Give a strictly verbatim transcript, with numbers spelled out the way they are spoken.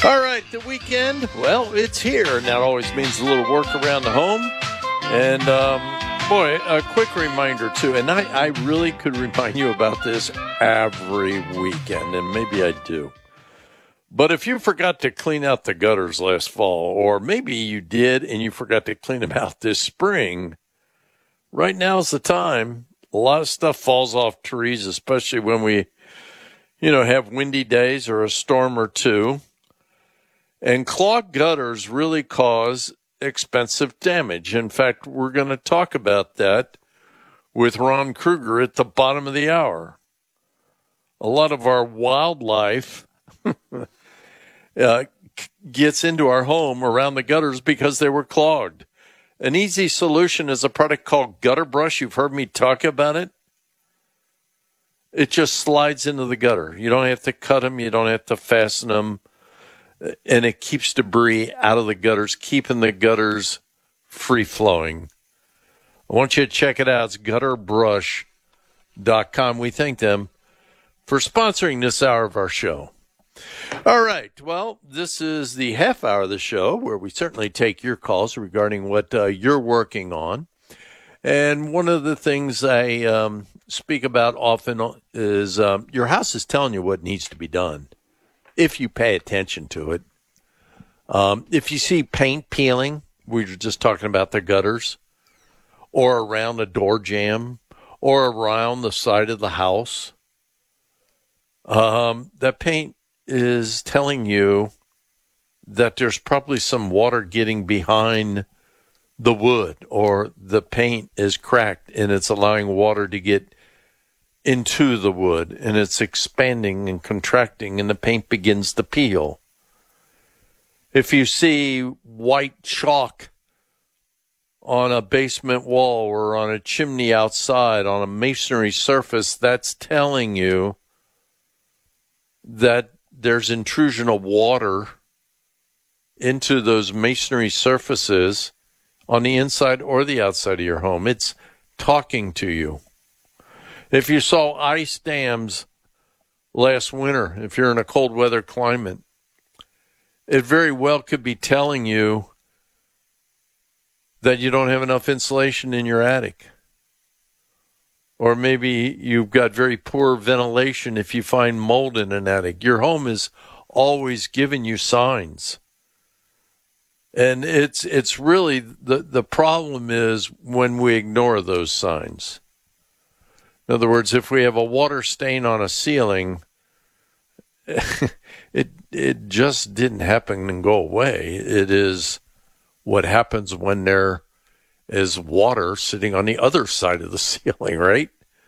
All right, the weekend, well, it's here, and that always means a little work around the home. And, um, boy, a quick reminder, too, and I, I really could remind you about this every weekend, and maybe I do. But if you forgot to clean out the gutters last fall, or maybe you did and you forgot to clean them out this spring, right now's the time. A lot of stuff falls off trees, especially when we, you know, have windy days or a storm or two. And clogged gutters really cause expensive damage. In fact, we're going to talk about that with Ron Kruger at the bottom of the hour. A lot of our wildlife uh, gets into our home around the gutters because they were clogged. An easy solution is a product called Gutter Brush. You've heard me talk about it. It just slides into the gutter. You don't have to cut them. You don't have to fasten them. And it keeps debris out of the gutters, keeping the gutters free-flowing. I want you to check it out. It's gutter brush dot com. We thank them for sponsoring this hour of our show. All right. Well, this is the half hour of the show where we certainly take your calls regarding what uh, you're working on. And one of the things I um, speak about often is um, your house is telling you what needs to be done if you pay attention to it. Um, if you see paint peeling, we were just talking about the gutters, or around a door jamb, or around the side of the house, um, that paint is telling you that there's probably some water getting behind the wood, or the paint is cracked and it's allowing water to get into the wood, and it's expanding and contracting, and the paint begins to peel. If you see white chalk on a basement wall or on a chimney outside on a masonry surface, that's telling you that there's intrusion of water into those masonry surfaces on the inside or the outside of your home. It's talking to you. If you saw ice dams last winter, if you're in a cold weather climate, it very well could be telling you that you don't have enough insulation in your attic. Or maybe you've got very poor ventilation if you find mold in an attic. Your home is always giving you signs. And it's it's really, the, the problem is when we ignore those signs. In other words, if we have a water stain on a ceiling, it it just didn't happen and go away. It is what happens when there is water sitting on the other side of the ceiling, right?